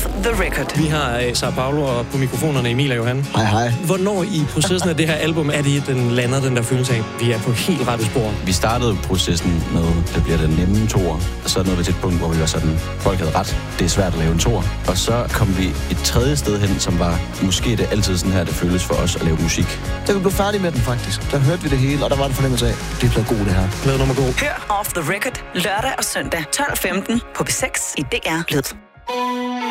Off the Record. Vi har Sao Paulo og på mikrofonerne Emil og Johan. Hej. Hvornår i processen af det her album er det, den lander den der følelse af, vi er på helt rette spor? Vi startede processen med, det bliver den nemme toer. Og så nåede vi til et punkt, hvor vi var sådan, folk havde ret, det er svært at lave en toer. Og så kom vi et tredje sted hen, som var, måske det altid sådan her, det føles for os at lave musik. Da vi blev færdige med den faktisk, der hørte vi det hele, og der var det fornemmelse af, det bliver god det her. Glæd nummer god. Hør Off the Record lørdag og søndag 12:15 på B6 i DR Lyd.